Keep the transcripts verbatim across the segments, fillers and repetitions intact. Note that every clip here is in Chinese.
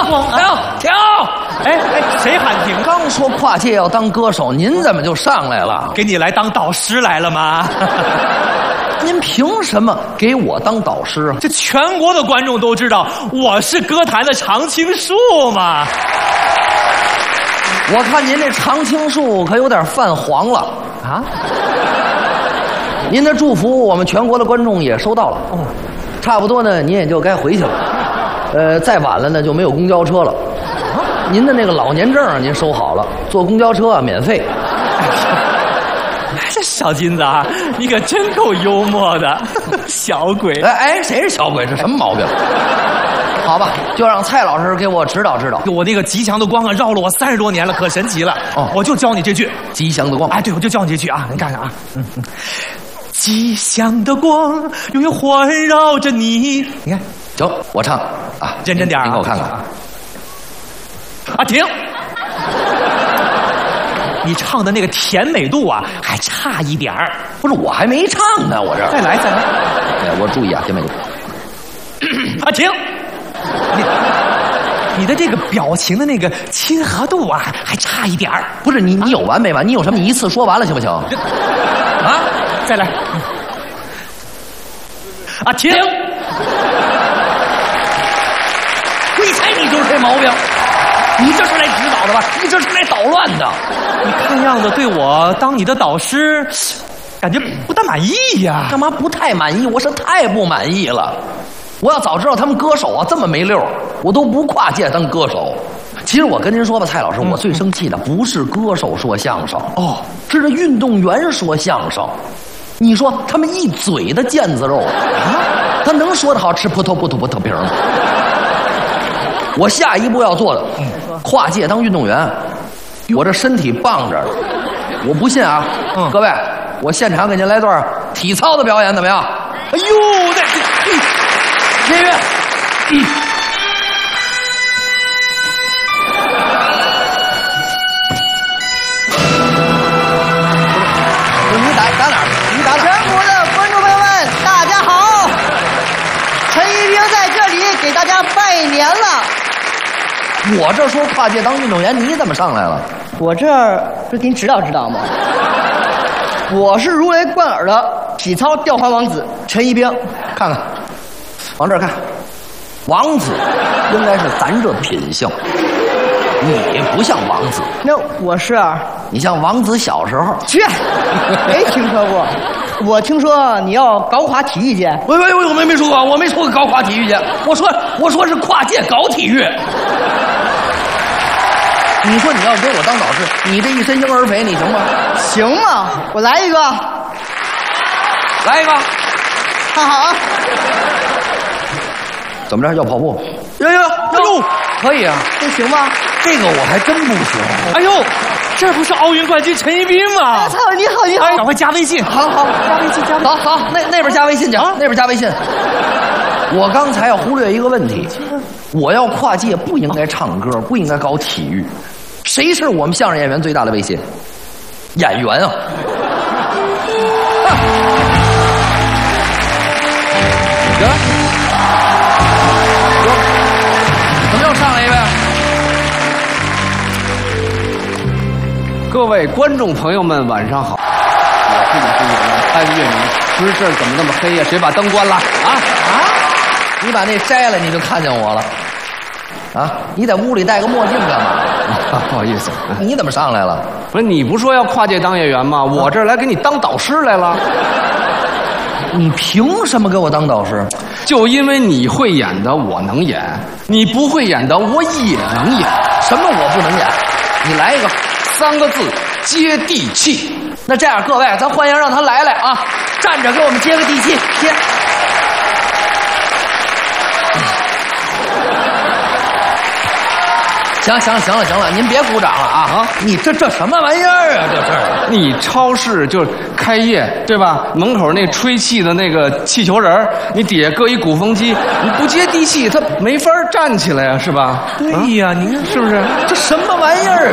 光， 停停！ 哎哎，谁喊停？ 刚说跨界要当歌手，您怎么就上来了？ 给你来当导师来了吗？ 您凭什么给我当导师啊？ 这全国的观众都知道我是歌坛的常青树嘛。 我看您这常青树可有点泛黄了啊！您的祝福我们全国的观众也收到了，哦，差不多呢，您也就该回去了。呃，再晚了呢就没有公交车了。啊，您的那个老年证您收好了，坐公交车免费。 这小金子啊，你可真够幽默的，小鬼！ 哎哎，谁是小鬼？这什么毛病？好吧，就让蔡老师给我指导指导。 我那个吉祥的光啊，绕了我三十多年了，可神奇了。哦，我就教你这句吉祥的光。 哎，对，我就教你这句啊，你看看啊，嗯嗯，吉祥的光永远环绕着你。你看， 行，我唱啊， 认真点啊， 您给我看看啊。 啊，停！你唱的那个甜美度啊，还差一点儿。 不是，我还没唱呢，我这再来再来。 哎，我注意啊，甜美度。 啊，停！你你的这个表情的那个亲和度啊，还差一点儿。 不是你，你有完没完？你有什么你一次说完了行不行？ 啊，再来。啊，停！ 我一猜你就是这毛病。你这是来指导的吧？你这是来捣乱的。 你看样子对我当你的导师，感觉不大满意呀。 干嘛不太满意？我是太不满意了。我要早知道他们歌手啊这么没溜，我都不跨界当歌手。其实我跟您说吧，蔡老师，我最生气的不是歌手说相声哦，是这运动员说相声。你说他们一嘴的腱子肉啊，他能说得好吃葡萄不吐葡萄皮吗？我下一步要做的，跨界当运动员，我这身体棒着，我不信啊！嗯、各位，我现场给您来段体操的表演，怎么样？ 哎呦，那这音乐，嗯，不是你打打哪儿？你打哪儿？ 全国的观众朋友们，大家好！陈一冰在这里给大家拜年了。 我这说跨界当运动员，你怎么上来了？ 我这儿不是给你指导指导吗？我是如雷贯耳的体操吊环王子陈一冰， 看看，往这儿看，王子应该是咱这品相，你不像王子。 那我是啊， 你像王子小时候。 去，没听说过。我听说你要搞垮体育界。 喂喂喂，我没没说过，我没说过搞垮体育界，我说我说是跨界搞体育。你说你要给我当导师，你这一身婴儿肥，你行吗？ 行吗？我来一个， 来一个， 看好啊！ 怎么着？要跑步？ 呦呦呦， 可以啊， 这行吗？ 这个我还真不行。 哎呦，这不是奥运冠军陈一冰吗？ 操，你好，你好， 哎，赶快加微信， 好好加微信，加微信。 好好，那那边加微信去，啊、那边加微信。我刚才要忽略一个问题，我要跨界不应该唱歌，不应该搞体育。谁是我们相声演员最大的威胁？演员啊！啊行，行，怎么又上来一位？ 各位观众朋友们，晚上好！我是你是演员潘粤明。不是这儿怎么那么黑呀、啊？谁把灯关了？啊啊！你把那摘了，你就看见我了。啊！你在屋里戴个墨镜干嘛？ 啊、不好意思， 你怎么上来了？ 不是你不说要跨界当演员吗？我这儿来给你当导师来了。 你凭什么给我当导师？ 就因为你会演的我能演，你不会演的我也能演。 什么我不能演？你来一个， 三个字，接地气。 那这样，各位，咱欢迎让他来来啊！站着给我们接个地气，接。行行行了行了，您别鼓掌了啊！啊，你这这什么玩意儿啊？这是你超市就是开业对吧？门口那吹气的那个气球人，你底下搁一鼓风机，你不接地气，他没法站起来呀、啊，是吧？ 对呀、啊，你看是不是？ 这什么玩意儿？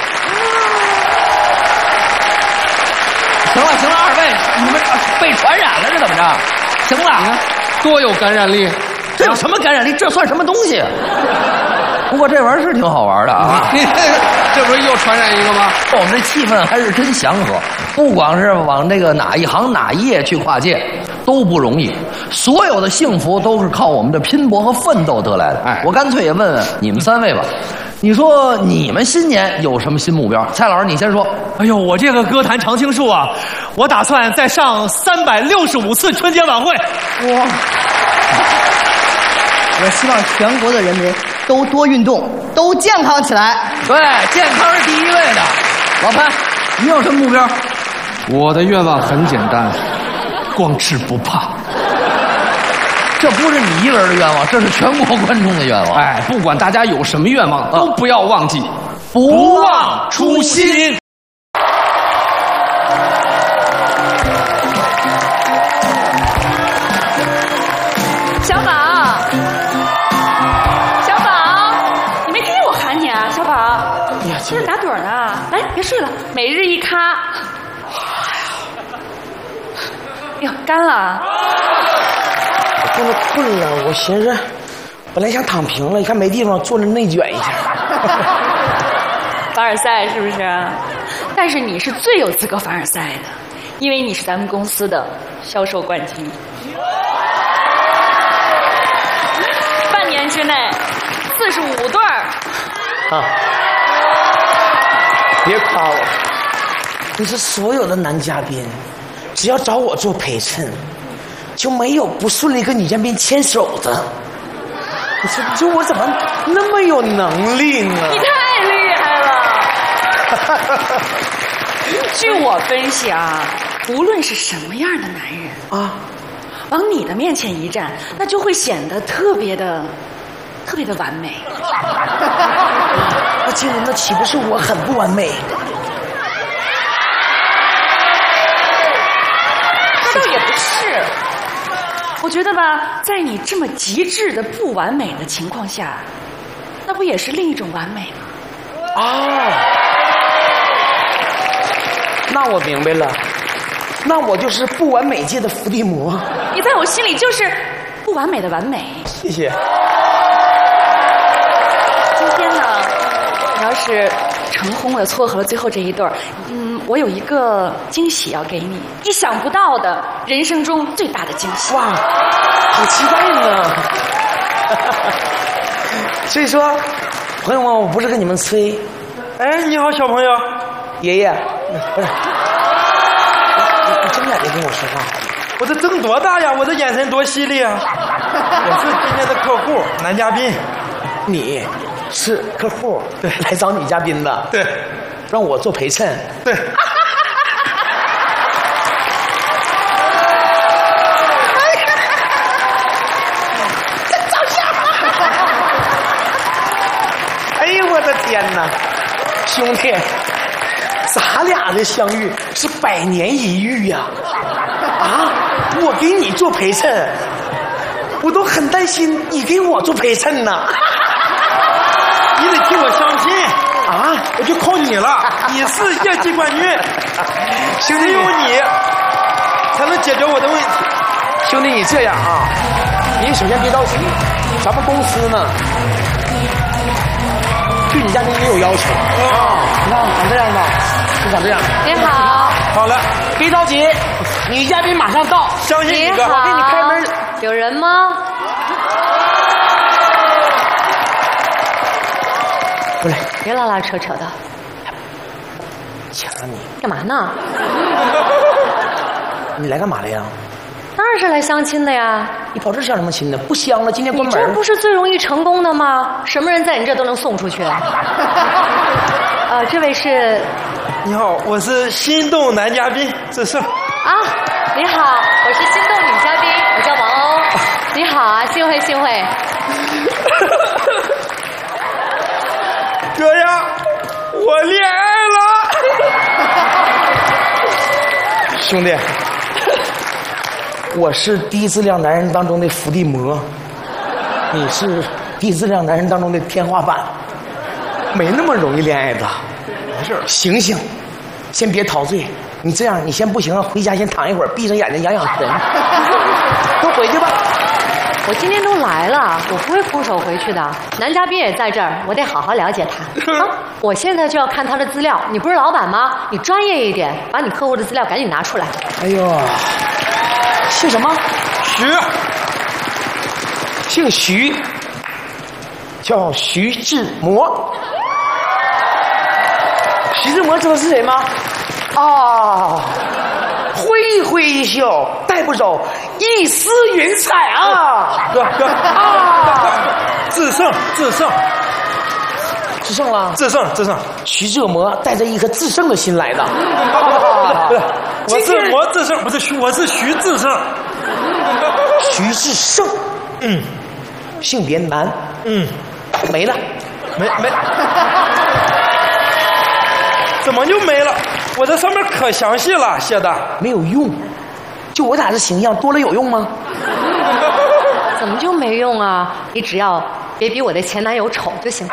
行了行了，二位，你们被传染了是怎么着？行了， 你看多有感染力， 这有什么感染力？这算什么东西？ 不过这玩意儿是挺好玩的啊！ 这不是又传染一个吗？ 我们这气氛还是真祥和，不光是往这个哪一行哪一业去跨界，都不容易。所有的幸福都是靠我们的拼搏和奋斗得来的。哎，我干脆也问问你们三位吧，你说你们新年有什么新目标？蔡老师，你先说。 哎呦，我这个歌坛常青树啊，我打算再上三百六十五次春节晚会。 哇！我希望全国的人民都多运动，都健康起来。 对，健康是第一位的。老潘，你有什么目标？ 我的愿望很简单，光吃不胖。 这不是你一个人的愿望，这是全国观众的愿望。 哎，不管大家有什么愿望，都不要忘记， 不忘初心。 小宝，小宝，你没听见我喊你啊？小宝，哎呀，这是打盹呢。来，别睡了，每日一咖。哎呦，干了。 困了困了，我寻思，本来想躺平了，一看没地方，坐着内卷一下。 凡尔赛是不是？但是你是最有资格凡尔赛的，因为你是咱们公司的销售冠军。半年之内，四十五对儿。 啊！别夸我，你是所有的男嘉宾，只要找我做陪衬，就没有不顺利跟女嘉宾牵手的。你说，你说我怎么那么有能力呢？ 你太厉害了！据我分析啊，无论是什么样的男人啊， 往你的面前一站，那就会显得特别的、特别的完美。 那经理，那岂不是我很不完美？ 那倒也不是。我觉得吧，在你这么极致的不完美的情况下，那不也是另一种完美吗？ 哦，那我明白了，那我就是不完美界的伏地魔。 你在我心里就是不完美的完美。 谢谢。 今天呢，你要是成功的撮合了最后这一对儿，嗯，我有一个惊喜要给你，意想不到的人生中最大的惊喜。 哇，好期待呢！所以说，朋友们，我不是跟你们吹。 哎，你好，小朋友。 爷爷，不是，你你睁眼睛跟我说话。 我这睁多大呀？我这眼神多犀利啊！我是今天的客户，男嘉宾。 你是客户，对，来找女嘉宾的， 对， 让我做陪衬， 对。 哎呦我的天哪，兄弟，咱俩的相遇是百年一遇呀！啊，我给你做陪衬，我都很担心你给我做陪衬呢。 你得替我相亲啊！我就靠你了，你是业绩冠军， 兄弟， 只有你才能解决我的问题。 兄弟，你这样啊，你首先别着急，咱们公司呢对你家庭也有要求啊。你看长这样吧，就长这样。 你好。 好了， 别着急，女嘉宾马上到。 相信你哥， 我给你开门。 有人吗？ 过来， 别拉拉扯扯的。 抢你干嘛呢？ 你来干嘛来呀？ 当然是来相亲的呀。 你跑这相什么亲呢？不相了，今天关门。 你这不是最容易成功的吗？什么人在你这都能送出去。呃，这位是。 你好，我是心动男嘉宾，这是。 啊，你好，我是心动女嘉宾，我叫王欧。你好啊，幸会幸会。 哥呀，我恋爱了！兄弟，我是低质量男人当中的伏地魔，你是低质量男人当中的天花板，没那么容易恋爱的。没事，醒醒，先别陶醉。你这样，你先不行，回家先躺一会儿，闭上眼睛养养神。都回去吧。 我今天都来了，我不会空手回去的。男嘉宾也在这儿，我得好好了解他。啊，我现在就要看他的资料。你不是老板吗？你专业一点，把你客户的资料赶紧拿出来。 哎呦，姓什么？ 徐， 姓徐，叫徐志摩。徐志摩知道是谁吗？啊，挥挥衣袖，带不走一丝云彩啊！ 哥哥啊，智胜智胜智胜了， 智胜智胜， 徐志摩带着一颗智胜的心来的。 不是，我是魔智胜，不是徐，我是徐智胜。 徐志胜，嗯，性别男， 嗯， 没了， 没没，怎么就没了？我这上面可详细了写的， 没有用。就我俩这形象多了有用吗？ 怎么就没用啊？你只要别比我的前男友丑就行。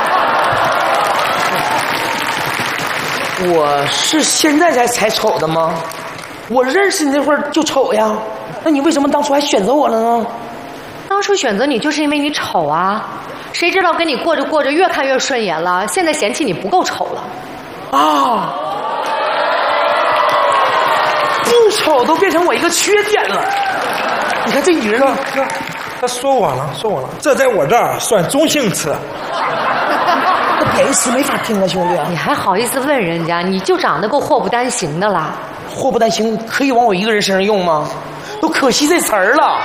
我是现在才才丑的吗？我认识你那会儿就丑呀，那你为什么当初还选择我了呢？ 当初选择你就是因为你丑啊，谁知道跟你过着过着越看越顺眼了，现在嫌弃你不够丑了。 啊，不丑都变成我一个缺点了。你看这女人呢， 哥，他说我了，说我了，这在我这儿算中性词。 那贬义词没法听啊，兄弟。 你还好意思问人家？你就长得够祸不单行的啦。 祸不单行可以往我一个人身上用吗？都可惜这词儿了，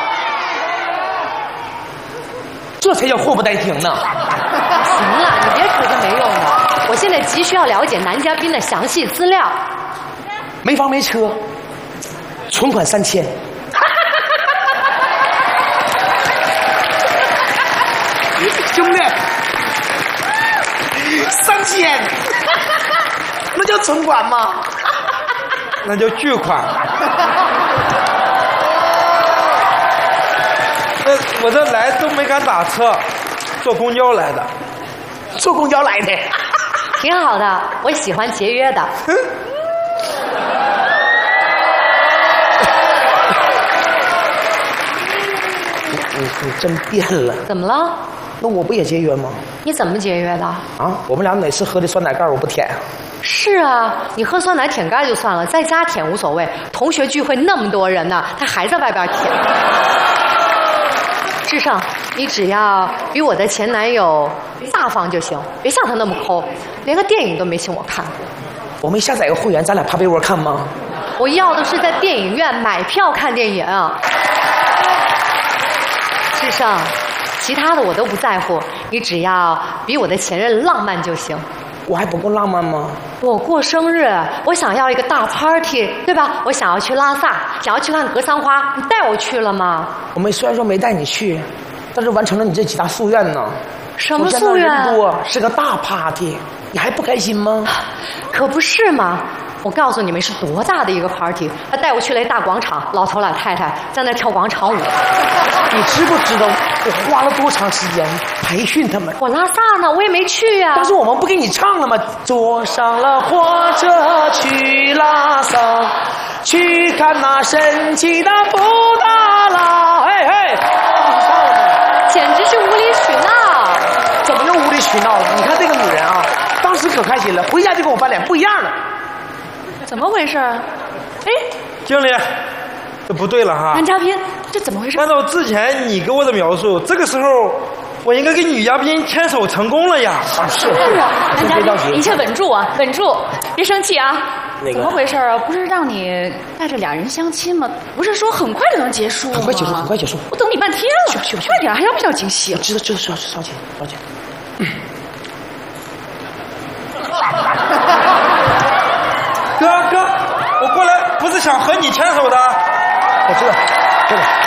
这才叫祸不单行呢。 行了，你别扯这没用的。我现在急需要了解男嘉宾的详细资料。 没房没车，存款三千。兄弟，三千，那叫存款吗？ 那叫巨款。那我这来都没敢打车，坐公交来的。 坐公交来的， 挺好的，我喜欢节约的。 你你真变了。 怎么了？ 那我不也节约吗？ 你怎么节约的？ 啊，我们俩每次喝的酸奶盖我不舔。 是啊，你喝酸奶舔盖就算了，在家舔无所谓。同学聚会那么多人呢，他还在外边舔。志胜，你只要比我的前男友大方就行，别像他那么抠，连个电影都没请我看过。 我没下载个会员，咱俩趴被窝看吗？ 我要的是在电影院买票看电影。志胜，其他的我都不在乎，你只要比我的前任浪漫就行。 我还不够浪漫吗？ 我过生日，我想要一个大 party， 对吧？我想要去拉萨，想要去看格桑花，你带我去了吗？ 我们虽然说没带你去，但是完成了你这几大夙愿呢。 什么夙愿？ 人多，是个大 party， 你还不开心吗？ 可不是嘛！我告诉你们是多大的一个 party， 他带我去了一大广场，老头老太太在那跳广场舞。 你知不知道我花了多长时间培训他们？ 我拉萨呢，我也没去呀、啊。 但是我们不给你唱了吗？坐上了火车去拉萨，去看那神奇的布达拉。嘿嘿， 简直是无理取闹！ 怎么又无理取闹了？你看这个女人啊，当时可开心了，回家就跟我翻脸不一样了。 怎么回事？哎， 经理，这不对了哈！ 男嘉宾，这怎么回事？ 按照之前你给我的描述，这个时候我应该跟女嘉宾牵手成功了呀！ 是啊，男嘉别着急宾，一切稳住啊，稳住，别生气啊！ 那个怎么回事啊？不是让你带着俩人相亲吗？不是说很快就能结束吗？ 很快结束，很快结束。 我等你半天了， 去去去快点，还要不要惊喜？ 知道知道知道，稍紧稍紧。 哥哥，我过来不是想和你牵手的。 我知道，知道。